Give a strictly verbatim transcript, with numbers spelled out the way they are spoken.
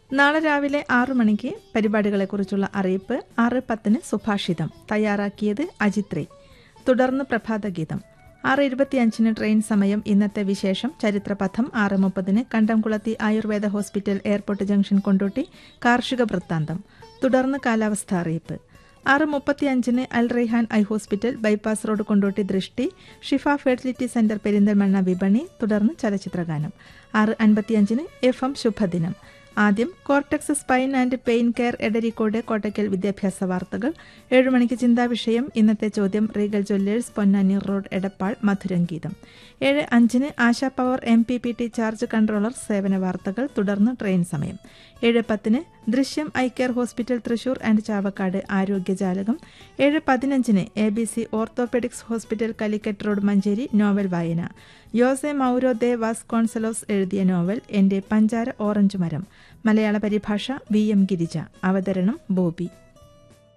നാളെ രാവിലെ ആറു മണിക്ക് പരിപാടികളെക്കുറിച്ചുള്ള അറിയിപ്പ്. ആറ് പത്തിന് സുഭാഷിതം തയ്യാറാക്കിയത് അജിത്രേ. തുടർന്ന് പ്രഭാതഗീതം. ആറ് ഇരുപത്തിയഞ്ചിന് ട്രെയിൻ സമയം. ഇന്നത്തെ വിശേഷം ചരിത്രപഥം. ആറ് മുപ്പതിന് കണ്ടംകുളത്തി Ayurveda hospital airport junction Kondotty കാർഷിക വൃത്താന്തം. തുടർന്ന് കാലാവസ്ഥ അറിയിപ്പ്. ആറ് മുപ്പത്തിയഞ്ചിന് അൽ Raihan eye hospital bypass road Kondotty ദൃഷ്ടി. ഷിഫ ഫെർട്ടിലിറ്റി സെന്റർ പെരിന്തൽമണ്ണ വിപണി. തുടർന്ന് ചലച്ചിത്രഗാനം. ആറ് അൻപത്തിയഞ്ചിന് എഫ് എം ശുഭദിനം. ആദ്യം cortex spine and pain care Edarikode Kottakkal വിദ്യാഭ്യാസ വാർത്തകൾ. ഏഴുമണിക്ക് ചിന്താവിഷയം. ഇന്നത്തെ ചോദ്യം Regal Jewellers Ponnani road Edappal മധുരംഗീതം. ഏഴ് അഞ്ചിന് ASHA power M P P T charge controller സേവന വാർത്തകൾ. തുടർന്ന് ട്രെയിൻ സമയം. ഏഴ് പത്തിന് ദൃശ്യം eye care hospital Thrissur and Chavakkad ആരോഗ്യജാലകം. ഏഴ് പതിനഞ്ചിന് A B C orthopaedics hospital Calicut road Manjeri novel വായന. യോസെ മൗരോ ദെ വാസ്കോൺസലോസ് എഴുതിയ നോവൽ എന്റെ പഞ്ചാര ഓറഞ്ച് മരം. മലയാള പരിഭാഷ വി എം ഗിരിജ. അവതരണം ബോബി.